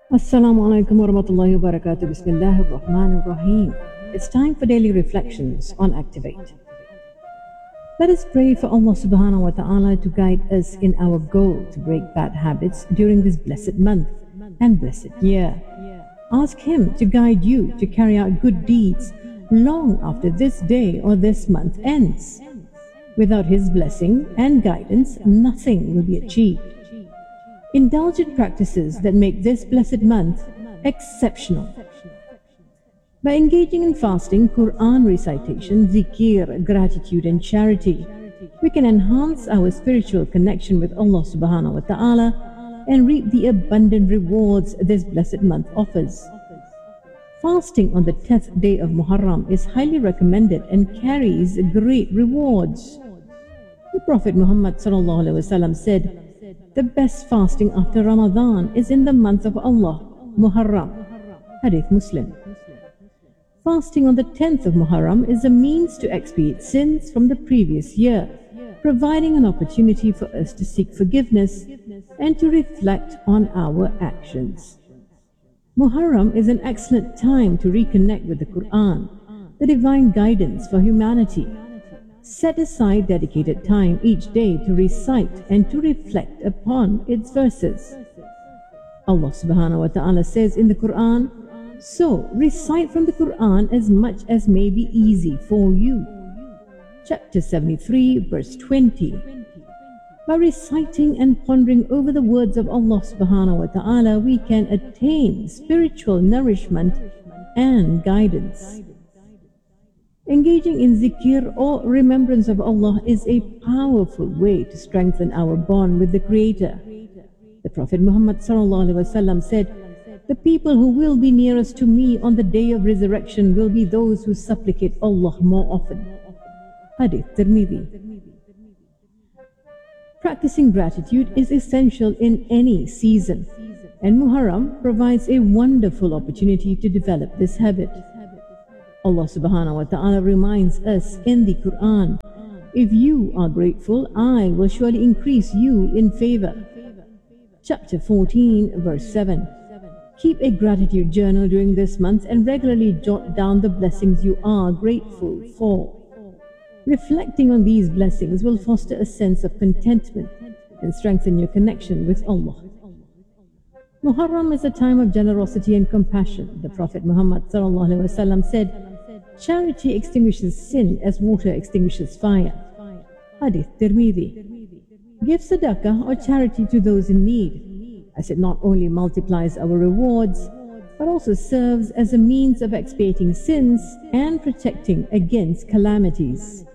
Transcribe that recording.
Assalamu alaikum wa rahmatullahi wa barakatuh. Bismillahir Rahmanir Rahim. It's time for daily reflections on Activate. Let us pray for Allah subhanahu wa ta'ala to guide us in our goal to break bad habits during this blessed month and blessed year. Ask Him to guide you to carry out good deeds long after this day or this month ends. Without His blessing and guidance, nothing will be achieved. Indulge in practices that make this blessed month exceptional. By engaging in fasting, Quran recitation, zikir, gratitude and charity, we can enhance our spiritual connection with Allah subhanahu wa ta'ala and reap the abundant rewards this blessed month offers. Fasting on the 10th day of Muharram is highly recommended and carries great rewards. The Prophet Muhammad sallallahu alaihi wasallam said, "The best fasting after Ramadan is in the month of Allah, Muharram." Hadith Muslim. Fasting on the 10th of Muharram is a means to expiate sins from the previous year, providing an opportunity for us to seek forgiveness and to reflect on our actions. Muharram is an excellent time to reconnect with the Quran, the divine guidance for humanity. Set aside dedicated time each day to recite and to reflect upon its verses. Allah subhanahu wa ta'ala says in the Quran, "So recite from the Quran as much as may be easy for you." Chapter 73, verse 20. By reciting and pondering over the words of Allah subhanahu wa ta'ala, we can attain spiritual nourishment and guidance. Engaging in zikr or remembrance of Allah is a powerful way to strengthen our bond with the Creator. The Prophet Muhammad ﷺ said, "The people who will be nearest to me on the day of resurrection will be those who supplicate Allah more often." Hadith Tirmidhi. Practicing gratitude is essential in any season, and Muharram provides a wonderful opportunity to develop this habit. Allah subhanahu wa ta'ala reminds us in the Quran, "If you are grateful, I will surely increase you in favor." Chapter 14, verse 7. Keep a gratitude journal during this month and regularly jot down the blessings you are grateful for. Reflecting on these blessings will foster a sense of contentment and strengthen your connection with Allah. Muharram is a time of generosity and compassion. The Prophet Muhammad ﷺ said, "Charity extinguishes sin as water extinguishes fire." Hadith Tirmidhi. Give sadaqah or charity to those in need, as it not only multiplies our rewards, but also serves as a means of expiating sins and protecting against calamities.